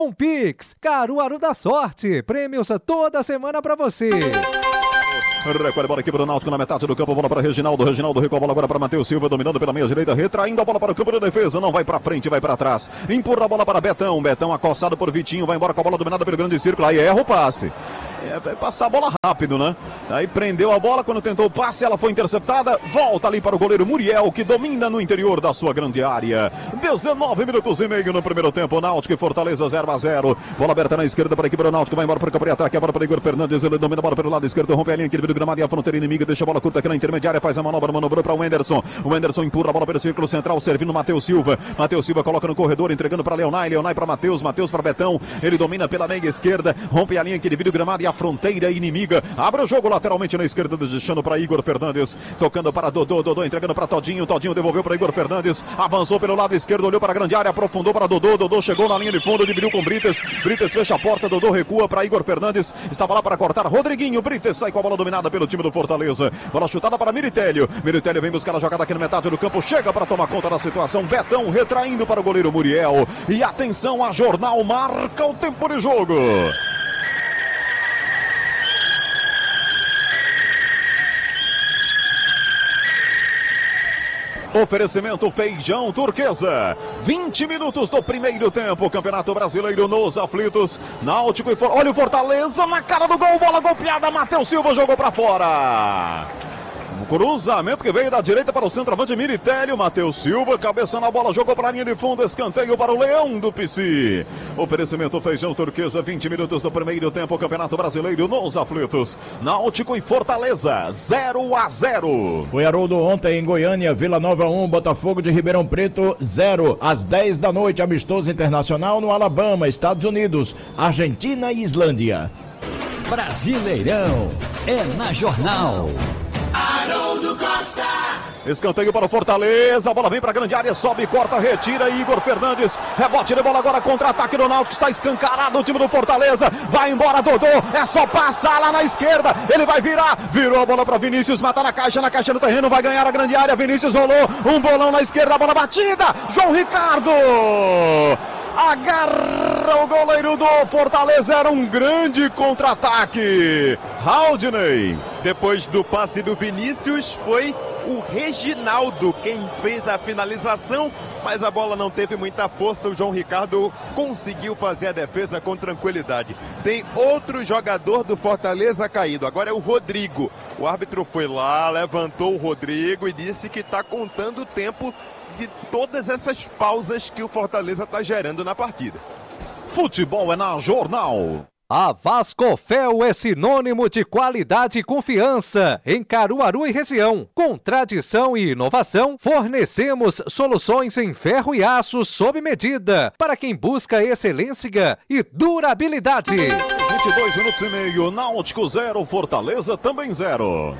Um Pix, Caruaru da Sorte, prêmios toda semana pra você. Recolhe a bola aqui para o Náutico na metade do campo, bola para Reginaldo recua a bola agora para Matheus Silva, dominando pela meia direita, retraindo a bola para o campo de defesa, não vai para frente, vai para trás, empurra a bola para Betão acossado por Vitinho, vai embora com a bola dominada pelo grande círculo, aí erra o passe. Vai passar a bola rápido, né? Aí prendeu a bola, quando tentou o passe, ela foi interceptada, volta ali para o goleiro Muriel, que domina no interior da sua grande área. 19 minutos e meio no primeiro tempo, Náutico e Fortaleza 0-0. Bola aberta na esquerda para a equipe do Náutico, vai embora para o campo de ataque, a bola para Igor Fernandes, ele domina a bola pelo lado esquerdo, rompe a linha aqui do gramado e a fronteira inimiga, deixa a bola curta aqui na intermediária, faz a manobrou para o Wenderson. O Wenderson empurra a bola pelo círculo central, servindo Matheus Silva. Matheus Silva coloca no corredor, entregando para Leonai para Matheus para Betão. Ele domina pela meia esquerda, rompe a linha que divide o gramado e a fronteira inimiga. Abre o jogo lateralmente na esquerda, deixando para Igor Fernandes, tocando para Dodô entregando para Todinho devolveu para Igor Fernandes, avançou pelo lado esquerdo, olhou para a grande área, aprofundou para Dodô chegou na linha de fundo, dividiu com Brites fecha a porta, Dodô recua para Igor Fernandes, estava lá para cortar Rodriguinho, Brites sai com a bola dominada pelo time do Fortaleza, bola chutada para Miritélio vem buscar a jogada aqui na metade do campo, chega para tomar conta da situação, Betão retraindo para o goleiro Muriel, e atenção, a Jornal marca o tempo de jogo. Oferecimento Feijão Turquesa. 20 minutos do primeiro tempo. Campeonato Brasileiro nos aflitos. Náutico e olha o Fortaleza na cara do gol. Bola golpeada. Matheus Silva jogou pra fora. Cruzamento que veio da direita para o centroavante Miritélio. Matheus Silva, cabeça na bola, jogou para a linha de fundo, escanteio para o Leão do PC. Oferecimento Feijão Turquesa, 20 minutos do primeiro tempo, Campeonato Brasileiro nos aflitos. Náutico e Fortaleza, 0-0. Foi Haroldo ontem em Goiânia, Vila Nova 1, Botafogo de Ribeirão Preto 0. Às 10 da noite, amistoso internacional no Alabama, Estados Unidos, Argentina e Islândia. Brasileirão é na Jornal. Haroldo Costa. Escanteio para o Fortaleza, a bola vem para a grande área, sobe, corta, retira, Igor Fernandes, rebote de bola agora, contra-ataque do Náutico, está escancarado o time do Fortaleza, vai embora Dodô, é só passar lá na esquerda, ele vai virar, virou a bola para Vinícius, mata na caixa no terreno, vai ganhar a grande área, Vinícius rolou, um bolão na esquerda, a bola batida, João Ricardo! Agarra o goleiro do Fortaleza, era um grande contra-ataque. Haldney. Depois do passe do Vinícius, foi o Reginaldo quem fez a finalização, mas a bola não teve muita força, o João Ricardo conseguiu fazer a defesa com tranquilidade. Tem outro jogador do Fortaleza caído, agora é o Rodrigo. O árbitro foi lá, levantou o Rodrigo e disse que está contando o tempo de todas essas pausas que o Fortaleza está gerando na partida. Futebol é na Jornal. A Vascofel é sinônimo de qualidade e confiança em Caruaru e região. Com tradição e inovação, fornecemos soluções em ferro e aço sob medida para quem busca excelência e durabilidade. 22 minutos e meio, Náutico 0, Fortaleza também 0.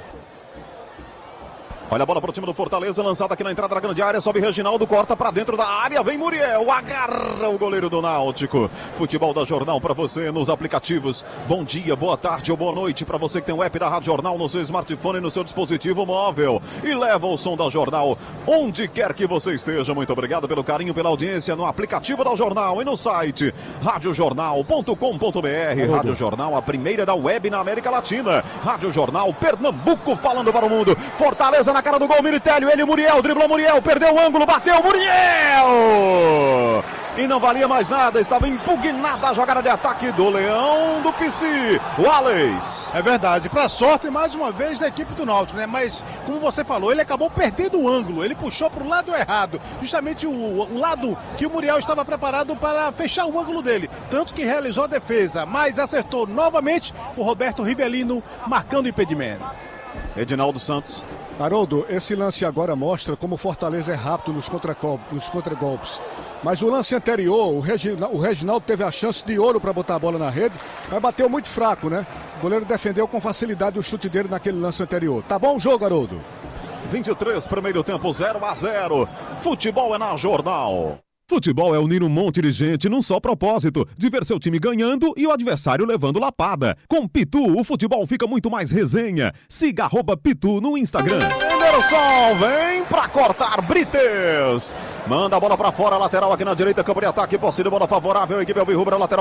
Olha a bola para o time do Fortaleza, lançada aqui na entrada da grande área, sobe Reginaldo, corta para dentro da área, vem Muriel, agarra o goleiro do Náutico. Futebol da Jornal para você nos aplicativos. Bom dia, boa tarde ou boa noite para você que tem o app da Rádio Jornal no seu smartphone e no seu dispositivo móvel. E leva o som da Jornal onde quer que você esteja. Muito obrigado pelo carinho, pela audiência no aplicativo da Jornal e no site radiojornal.com.br. Rádio Jornal, a primeira da web na América Latina. Rádio Jornal, Pernambuco falando para o mundo. Fortaleza na cara do gol, Miritélio, ele, Muriel, driblou Muriel, perdeu o ângulo, bateu, Muriel! E não valia mais nada, estava impugnada a jogada de ataque do Leão do PC, o Alex. É verdade, para sorte mais uma vez da equipe do Náutico, né? Mas, como você falou, ele acabou perdendo o ângulo, ele puxou para o lado errado, justamente o lado que o Muriel estava preparado para fechar o ângulo dele, tanto que realizou a defesa, mas acertou novamente o Roberto Rivelino marcando o impedimento. Edinaldo Santos. Haroldo, esse lance agora mostra como o Fortaleza é rápido nos contragolpes. Mas o lance anterior, o Reginaldo teve a chance de ouro para botar a bola na rede, mas bateu muito fraco, né? O goleiro defendeu com facilidade o chute dele naquele lance anterior. Tá bom o jogo, Haroldo? 23, primeiro tempo, 0-0. Futebol é na Jornal. Futebol é unir um monte de gente num só propósito, de ver seu time ganhando e o adversário levando lapada. Com Pitu, o futebol fica muito mais resenha. Siga @Pitu no Instagram. Anderson vem pra cortar, Brites. Manda a bola pra fora, lateral aqui na direita, campo de ataque, posse de bola favorável, equipe alvirrubra, lateral